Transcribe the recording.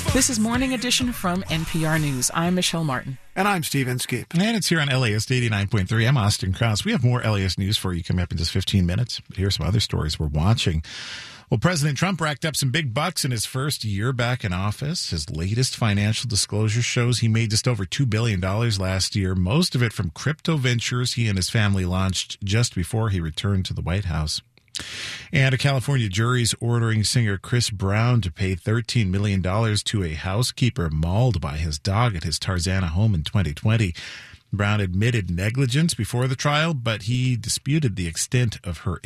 This is Morning Edition from NPR News. I'm Michelle Martin. And I'm Steve Inskeep. And it's here on LAS 89.3. I'm Austin Krause. We have more LAS news for you coming up in just 15 minutes. But here's some other stories we're watching. Well, President Trump racked up some big bucks in his first year back in office. His latest financial disclosure shows he made just over $2 billion last year, most of it from crypto ventures he and his family launched just before he returned to the White House. And a California jury is ordering singer Chris Brown to pay $13 million to a housekeeper mauled by his dog at his Tarzana home in 2020. Brown admitted negligence before the trial, but he disputed the extent of her